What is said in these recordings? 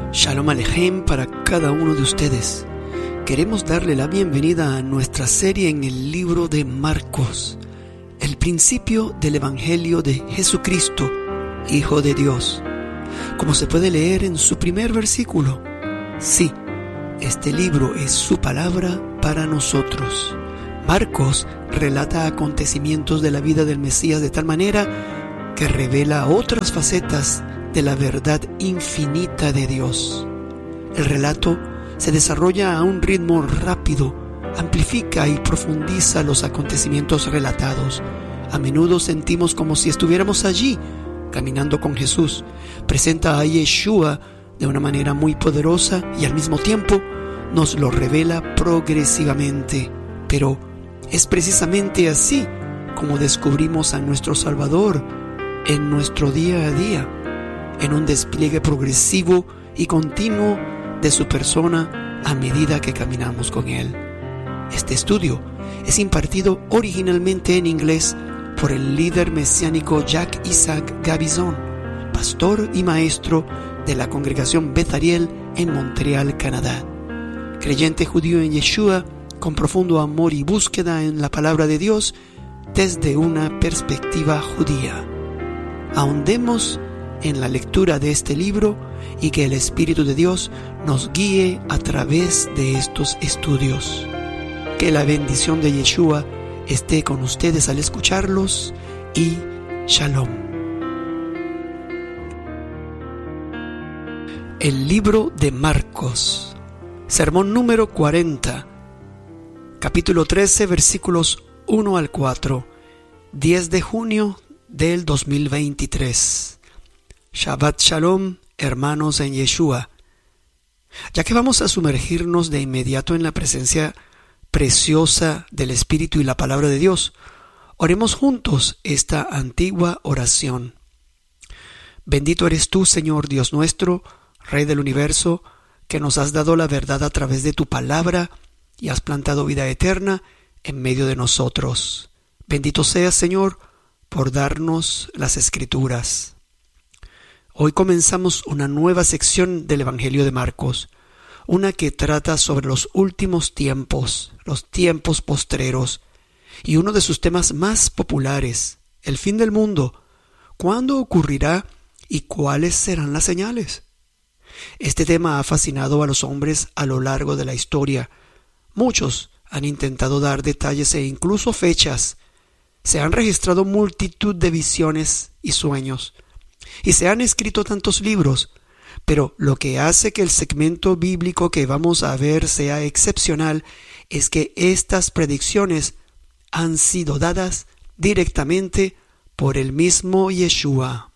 Shalom Alejem para cada uno de ustedes. Queremos darle la bienvenida a nuestra serie en el libro de Marcos, el principio del Evangelio de Jesucristo, Hijo de Dios. Como se puede leer en su primer versículo, sí, este libro es su palabra para nosotros. Marcos relata acontecimientos de la vida del Mesías de tal manera que revela otras facetas de la verdad infinita de Dios. El relato se desarrolla a un ritmo rápido, amplifica y profundiza los acontecimientos relatados. A menudo sentimos como si estuviéramos allí, caminando con Jesús. Presenta a Yeshua de una manera muy poderosa y al mismo tiempo nos lo revela progresivamente. Pero es precisamente así como descubrimos a nuestro Salvador en nuestro día a día, en un despliegue progresivo y continuo de su persona a medida que caminamos con Él. Este estudio es impartido originalmente en inglés por el líder mesiánico Jacques Isaac Gabizon, pastor y maestro de la congregación Beth Ariel en Montreal, Canadá. Creyente judío en Yeshua, con profundo amor y búsqueda en la palabra de Dios desde una perspectiva judía. Ahondemos en la lectura de este libro y que el Espíritu de Dios nos guíe a través de estos estudios. Que la bendición de Yeshua esté con ustedes al escucharlos y Shalom. El libro de Marcos, sermón número 40, capítulo 13, versículos 1 al 4, 10 de junio del 2023. Shabbat Shalom, hermanos en Yeshua. Ya que vamos a sumergirnos de inmediato en la presencia preciosa del Espíritu y la palabra de Dios, oremos juntos esta antigua oración. Bendito eres tú, Señor Dios nuestro, Rey del universo, que nos has dado la verdad a través de tu palabra y has plantado vida eterna en medio de nosotros. Bendito seas, Señor, por darnos las Escrituras. Hoy comenzamos una nueva sección del Evangelio de Marcos, una que trata sobre los últimos tiempos, los tiempos postreros, y uno de sus temas más populares, el fin del mundo. ¿Cuándo ocurrirá y cuáles serán las señales? Este tema ha fascinado a los hombres a lo largo de la historia. Muchos han intentado dar detalles e incluso fechas. Se han registrado multitud de visiones y sueños. Y se han escrito tantos libros, pero lo que hace que el segmento bíblico que vamos a ver sea excepcional es que estas predicciones han sido dadas directamente por el mismo Yeshua.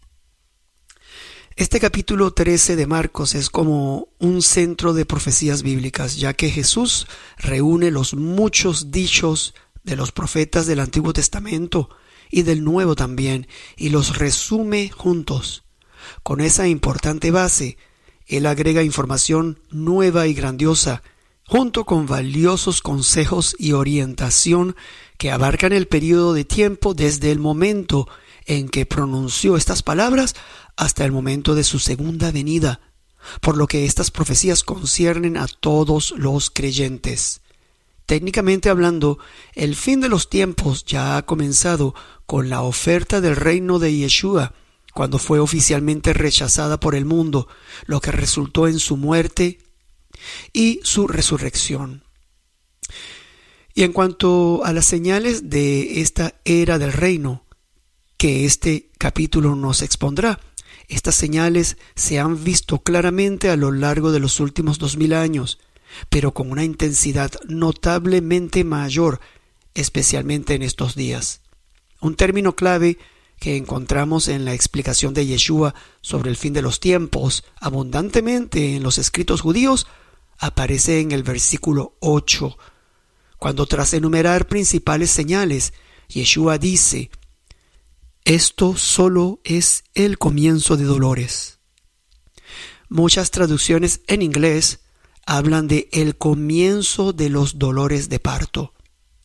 Este capítulo 13 de Marcos es como un centro de profecías bíblicas, ya que Jesús reúne los muchos dichos de los profetas del Antiguo Testamento y del Nuevo también, y los resume juntos. Con esa importante base, Él agrega información nueva y grandiosa, junto con valiosos consejos y orientación que abarcan el periodo de tiempo desde el momento en que pronunció estas palabras hasta el momento de su segunda venida, por lo que estas profecías conciernen a todos los creyentes. Técnicamente hablando, el fin de los tiempos ya ha comenzado con la oferta del reino de Yeshua, cuando fue oficialmente rechazada por el mundo, lo que resultó en su muerte y su resurrección. Y en cuanto a las señales de esta era del reino, que este capítulo nos expondrá, estas señales se han visto claramente a lo largo de los últimos 2000 años, pero con una intensidad notablemente mayor, especialmente en estos días. Un término clave que encontramos en la explicación de Yeshua sobre el fin de los tiempos abundantemente en los escritos judíos aparece en el versículo 8, cuando tras enumerar principales señales, Yeshua dice: esto solo es el comienzo de dolores. Muchas traducciones en inglés hablan de el comienzo de los dolores de parto.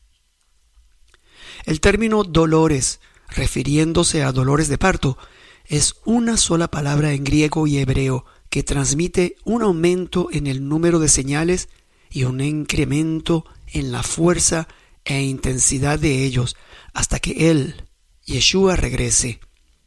El término dolores, refiriéndose a dolores de parto, es una sola palabra en griego y hebreo que transmite un aumento en el número de señales y un incremento en la fuerza e intensidad de ellos hasta que Él, Yeshua, regrese.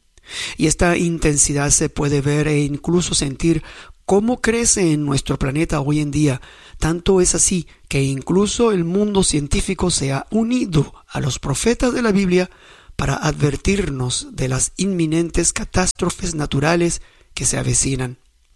Y esta intensidad se puede ver e incluso sentir cómo crece en nuestro planeta hoy en día. Tanto es así que incluso el mundo científico se ha unido a los profetas de la Biblia para advertirnos de las inminentes catástrofes naturales que se avecinan.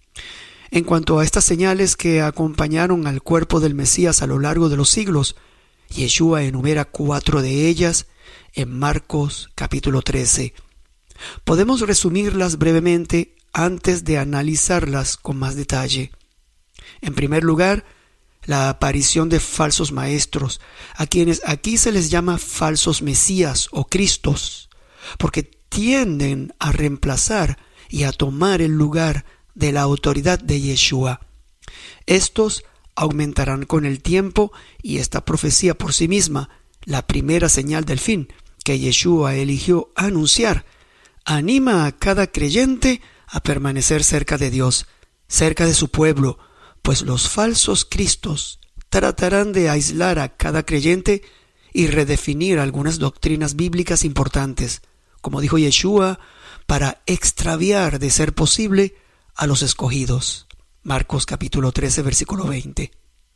En cuanto a estas señales que acompañaron al cuerpo del Mesías a lo largo de los siglos, Yeshua enumera 4 de ellas en Marcos capítulo 13. Podemos resumirlas brevemente antes de analizarlas con más detalle. En primer lugar, la aparición de falsos maestros, a quienes aquí se les llama falsos mesías o cristos, porque tienden a reemplazar y a tomar el lugar de la autoridad de Yeshua. Estos aumentarán con el tiempo y esta profecía por sí misma, la primera señal del fin que Yeshua eligió anunciar, anima a cada creyente a permanecer cerca de Dios, cerca de su pueblo, pues los falsos cristos tratarán de aislar a cada creyente y redefinir algunas doctrinas bíblicas importantes, como dijo Yeshua, para extraviar, de ser posible, a los escogidos. Marcos capítulo 13, versículo 20.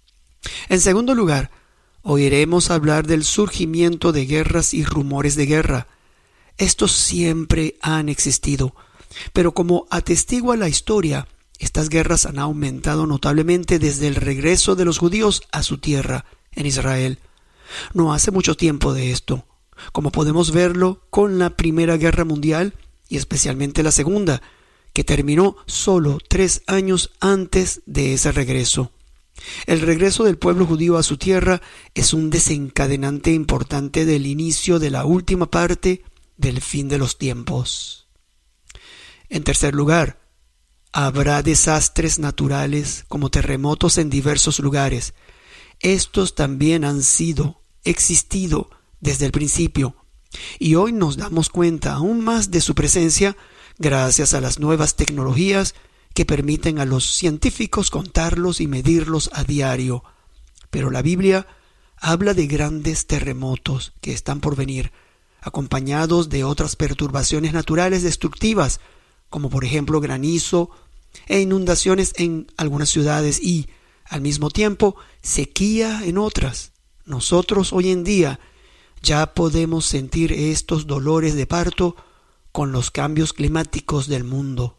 En segundo lugar, oiremos hablar del surgimiento de guerras y rumores de guerra. Estos siempre han existido, pero como atestigua la historia, estas guerras han aumentado notablemente desde el regreso de los judíos a su tierra, en Israel. No hace mucho tiempo de esto, como podemos verlo con la Primera Guerra Mundial y especialmente la Segunda, que terminó solo 3 años antes de ese regreso. El regreso del pueblo judío a su tierra es un desencadenante importante del inicio de la última parte del fin de los tiempos. En tercer lugar, habrá desastres naturales como terremotos en diversos lugares. Estos también han existido desde el principio, y hoy nos damos cuenta aún más de su presencia gracias a las nuevas tecnologías que permiten a los científicos contarlos y medirlos a diario. Pero la Biblia habla de grandes terremotos que están por venir, acompañados de otras perturbaciones naturales destructivas, como por ejemplo granizo e inundaciones en algunas ciudades y, al mismo tiempo, sequía en otras. Nosotros hoy en día ya podemos sentir estos dolores de parto con los cambios climáticos del mundo.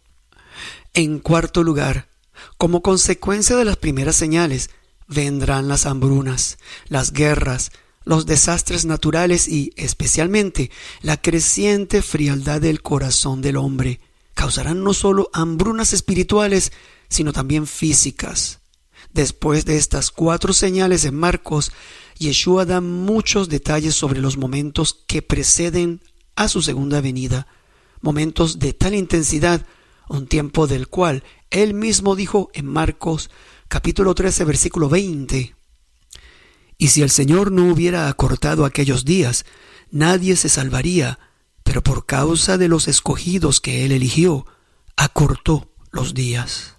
En cuarto lugar, como consecuencia de las primeras señales, vendrán las hambrunas, las guerras, los desastres naturales y, especialmente, la creciente frialdad del corazón del hombre. Causarán no solo hambrunas espirituales, sino también físicas. Después de estas 4 señales en Marcos, Yeshua da muchos detalles sobre los momentos que preceden a su segunda venida, momentos de tal intensidad, un tiempo del cual él mismo dijo en Marcos capítulo 13 versículo 20: «Y si el Señor no hubiera acortado aquellos días, nadie se salvaría, pero por causa de los escogidos que él eligió, acortó los días».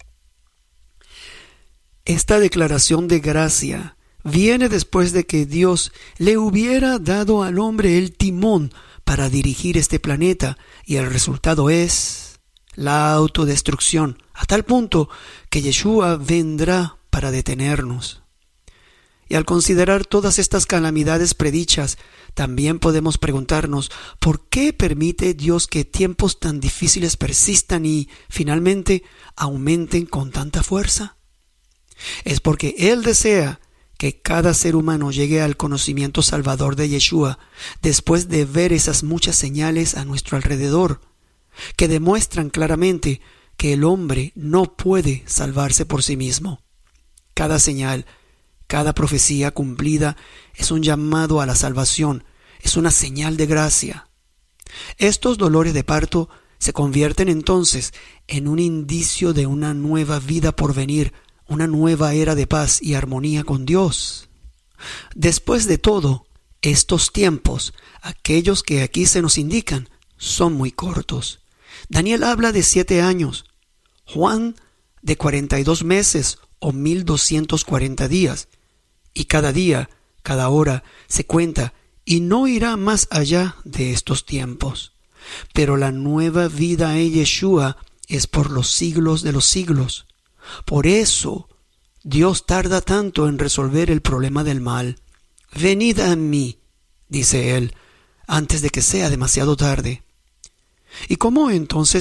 Esta declaración de gracia viene después de que Dios le hubiera dado al hombre el timón para dirigir este planeta, y el resultado es la autodestrucción, a tal punto que Yeshua vendrá para detenernos. Y al considerar todas estas calamidades predichas, también podemos preguntarnos ¿por qué permite Dios que tiempos tan difíciles persistan y, finalmente, aumenten con tanta fuerza? Es porque Él desea que cada ser humano llegue al conocimiento salvador de Yeshua después de ver esas muchas señales a nuestro alrededor, que demuestran claramente que el hombre no puede salvarse por sí mismo. Cada señal, cada profecía cumplida es un llamado a la salvación, es una señal de gracia. Estos dolores de parto se convierten entonces en un indicio de una nueva vida por venir, una nueva era de paz y armonía con Dios. Después de todo, estos tiempos, aquellos que aquí se nos indican, son muy cortos. Daniel habla de 7 años. Juan de 42 meses o 1240 días, y cada día, cada hora se cuenta y no irá más allá de estos tiempos. Pero la nueva vida en Yeshua es por los siglos de los siglos. Por eso Dios tarda tanto en resolver el problema del mal. Venid a mí, dice Él, antes de que sea demasiado tarde. ¿Y cómo entonces